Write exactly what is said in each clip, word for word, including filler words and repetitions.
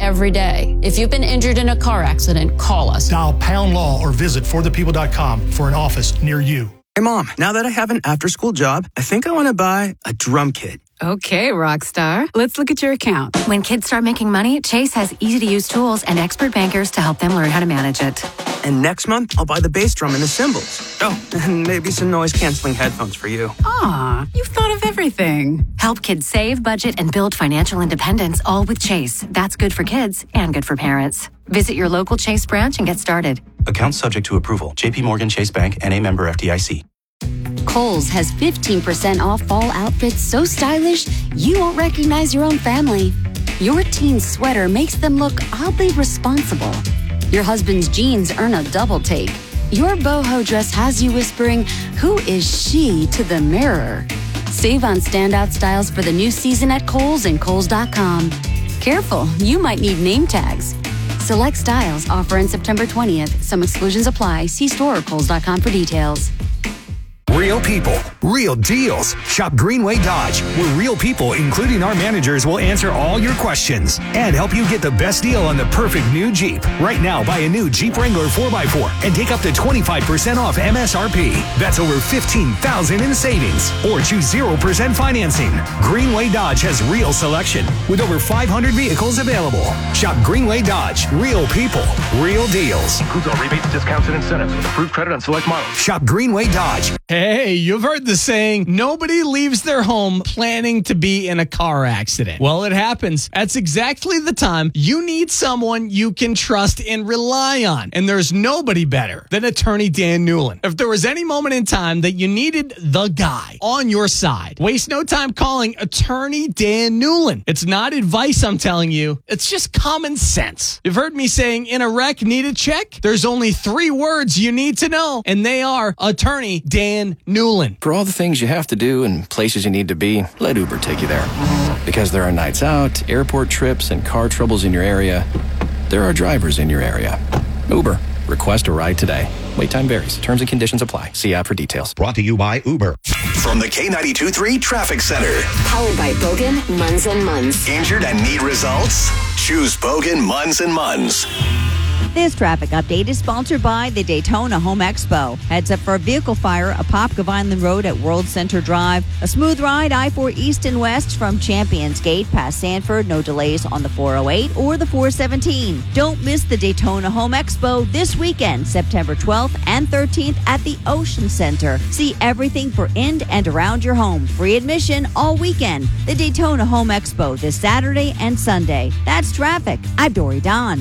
every day. If you've been injured in a car accident, call us. Dial pound law or visit for the people dot com for an office near you. Hey, Mom, now that I have an after-school job, I think I want to buy a drum kit. Okay, rock star. Let's look at your account. When kids start making money, Chase has easy-to-use tools and expert bankers to help them learn how to manage it. And next month, I'll buy the bass drum and the cymbals. Oh, and maybe some noise-canceling headphones for you. Aw, you've thought of everything. Help kids save, budget, and build financial independence, all with Chase. That's good for kids and good for parents. Visit your local Chase branch and get started. Account subject to approval. J P Morgan Chase Bank and a member F D I C. Kohl's has fifteen percent off fall outfits so stylish you won't recognize your own family. Your teen's sweater makes them look oddly responsible. Your husband's jeans earn a double take. Your boho dress has you whispering, "Who is she?" to the mirror. Save on standout styles for the new season at Kohl's and Kohl's dot com. Careful, you might need name tags. Select styles offer in September twentieth. Some exclusions apply. See store or Kohl's dot com for details. Real people, real deals. Shop Greenway Dodge, where real people, including our managers, will answer all your questions and help you get the best deal on the perfect new Jeep. Right now, buy a new Jeep Wrangler four by four and take up to twenty-five percent off M S R P. That's over fifteen thousand dollars in savings. Or choose zero percent financing. Greenway Dodge has real selection with over five hundred vehicles available. Shop Greenway Dodge, real people, real deals. Includes all rebates, discounts, and incentives with approved credit on select models. Shop Greenway Dodge. Hey, you've heard the saying, nobody leaves their home planning to be in a car accident. Well, it happens. That's exactly the time you need someone you can trust and rely on. And there's nobody better than attorney Dan Newland. If there was any moment in time that you needed the guy on your side, waste no time calling attorney Dan Newland. It's not advice I'm telling you. It's just common sense. You've heard me saying in a wreck, need a check? There's only three words you need to know, and they are attorney Dan Newland. For all the things you have to do and places you need to be, let Uber take you there. Because there are nights out, airport trips, and car troubles in your area, there are drivers in your area. Uber. Request a ride today. Wait time varies. Terms and conditions apply. See app for details. Brought to you by Uber. From the K ninety-two point three Traffic Center. Powered by Bogan, Munz and Munz. Injured and need results? Choose Bogan, Munz and Munz. This traffic update is sponsored by the Daytona Home Expo. Heads up for a vehicle fire, a Popka Vineland Road at World Center Drive. A smooth ride, I four East and West from Champions Gate past Sanford. No delays on the four oh eight or the four seventeen. Don't miss the Daytona Home Expo this weekend, September twelfth and thirteenth at the Ocean Center. See everything for in and around your home. Free admission all weekend. The Daytona Home Expo this Saturday and Sunday. That's traffic. I'm Dory Don.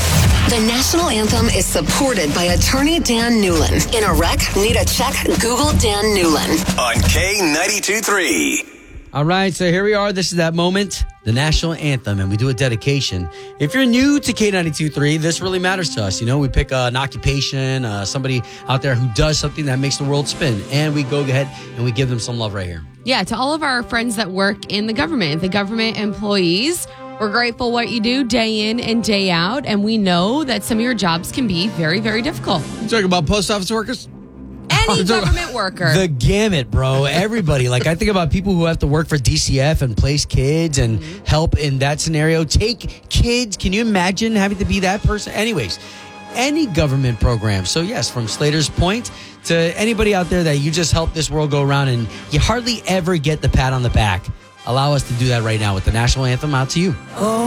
The national anthem is supported by attorney Dan Newland. In a wreck, need a check? Google Dan Newland. On K ninety-two point three. All right, so here we are. This is that moment, the national anthem, and we do a dedication. If you're new to K ninety-two point three, this really matters to us. You know, we pick uh, an occupation, uh, somebody out there who does something that makes the world spin, and we go ahead and we give them some love right here. Yeah, to all of our friends that work in the government, the government employees, we're grateful what you do day in and day out, and we know that some of your jobs can be very, very difficult. You talking about post office workers? Any government worker. The gamut, bro. Everybody. Like, I think about people who have to work for D C F and place kids and mm-hmm. help in that scenario. Take kids. Can you imagine having to be that person? Anyways, any government program. So, yes, from Slater's Point to anybody out there that you just help this world go around and you hardly ever get the pat on the back. Allow us to do that right now with the national anthem. Out to you. Oh.